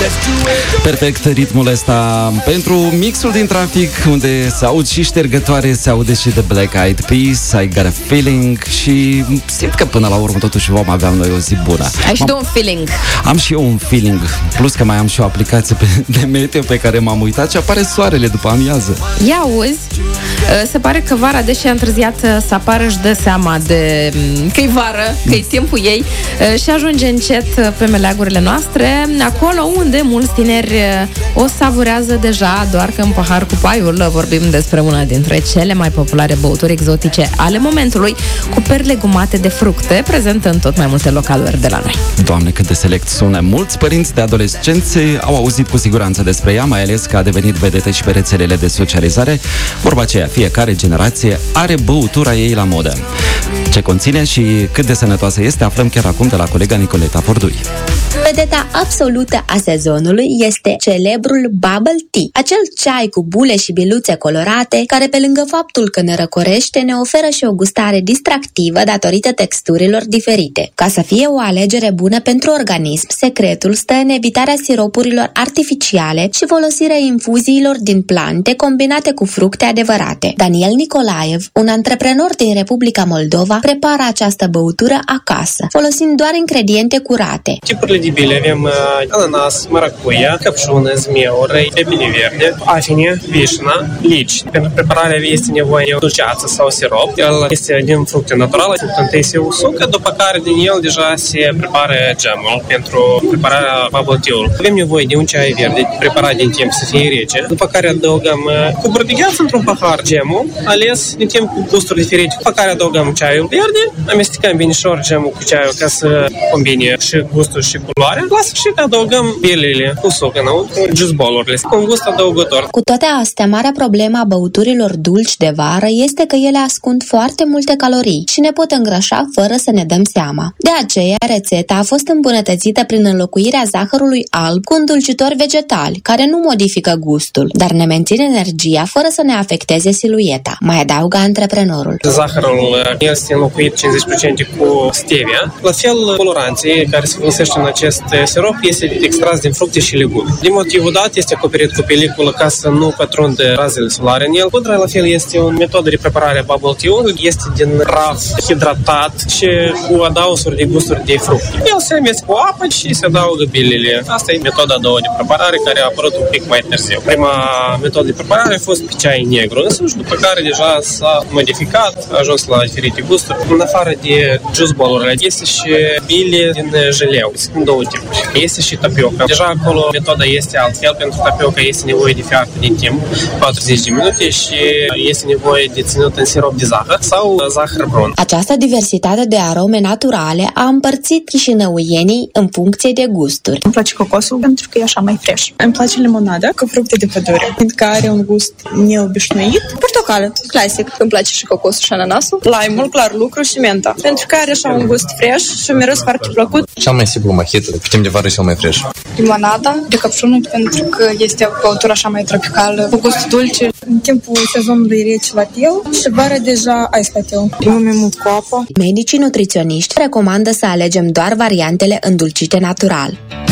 Perfect ritmul ăsta pentru mixul din trafic, unde se aud și ștergătoare, se aude și The Black Eyed Peas, I Got a Feeling, și simt că până la urmă totuși vom avea noi o zi bună. Ai și tu un feeling. Am și eu un feeling, plus că mai am și o aplicație de meteo pe care m-am uitat și apare soarele după amiază. Ia auzi, se pare că vara, deși a întârziat să apară, își dă seama că e vară, că e timpul ei și ajunge încet pe meleagurile noastre, acolo unde mulți tineri o savurează deja, doar că în pahar cu paiul. Vorbim despre una dintre cele mai populare băuturi exotice ale momentului, cu perle gumate de fructe, prezentă în tot mai multe localuri de la noi. Doamne, cât de select sună! Mulți părinți de adolescenți au auzit cu siguranță despre ea, mai ales că a devenit vedetă și pe rețelele de socializare. Vorba aceea, fiecare generație are băutura ei la modă. Ce conține și cât de sănătoasă este, aflăm chiar acum de la colega Nicoleta Fordui. Vedeta absolută a sezonului este celebrul bubble tea, acel ceai cu bule și biluțe colorate, care pe lângă faptul că ne răcorește, ne oferă și o gustare distractivă datorită texturilor diferite. Ca să fie o alegere bună pentru organism, secretul stă în evitarea siropurilor artificiale și folosirea infuziilor din plante combinate cu fructe adevărate. Daniel Nicolaev, un antreprenor din Republica Moldova, prepară această băutură acasă, folosind doar ingrediente curate. Tipurile de bile avem ananas, maracuia, căpșună, zmeură, pepine verde, afine, vișna, lici. Pentru prepararea este nevoie de dulceață sau sirop. El este din fructe naturale, fructul întâi se usucă, după care din el deja se prepară gemul pentru prepararea bubble tea-ului. Avem nevoie de un ceai verde preparat din timp să fie rece, după care adăugăm cuburi de gheață într-un pahar, gemul ales din timp cu gusturi diferite, după care adăugăm ceaiul verde, amestecăm binișor gemul cu ceaiul ca să combine și gustul și culoarea. La sfârșit adăugăm bilele cu suc înăuntru, juice bowl-urile, cu un gust adăugător. Cu toate astea, marea problemă a băuturilor dulci de vară este că ele ascund foarte multe calorii și ne pot îngrășa fără să ne dăm seama. De aceea, rețeta a fost îmbunătățită prin înlocuirea zahărului alb cu îndulcitori vegetali, care nu modifică gustul, dar ne mențin energia fără să ne afecteze silueta, mai adaugă antreprenorul. Zahărul este înlocuit 50% cu stevia. La fel, coloranții care se folosește în acest sirop este extras din fructe și legume. Din motivul dat este acoperit cu peliculă ca să nu pătrundă razele solare în el. Pudra la fel este o metodă de preparare a bubble tea-ului, este din raf hidratat și cu adaosuri de gusturi de fructe. El se amestecă cu apă și se adaugă bilele. Asta e metoda a doua de preparare care a apărut un pic mai târziu. Prima metodă de preparare a fost pe ceai negru însuși, după care deja s-a modificat, a ajuns la diferite gusturi. În afară de juice bowl-urile, este și bile din jeleu. Sunt două tipuri. Este și tapioca. Deja acolo metoda este altfel. Pentru tapioca este nevoie de fiartă din timp, 40 de minute, și este nevoie de ținut în sirop de zahăr sau zahăr brun. Această diversitate de arome naturale a împărțit chișinăuienii în funcție de gusturi. Îmi place cocosul pentru că e așa mai fresh. Îmi place limonada cu fructe de pădure, pentru că are un gust neobișnuit. Portocală, clasic. Îmi place și cocosul și ananasul. Lime-ul, clar lucru și menta, pentru că are așa un gust fresh și un miros foarte plăcut. Cel mai simplu mojito, pe timp de vară cel mai fresh. Limonada de căpșună, pentru că este o băutură așa mai tropicală, cu gust dulce. În timpul sezonului rece la tel și vara deja ice la tel. Nu mai mult cu apă. Medicii nutriționiști recomandă să alegem doar variantele îndulcite natural.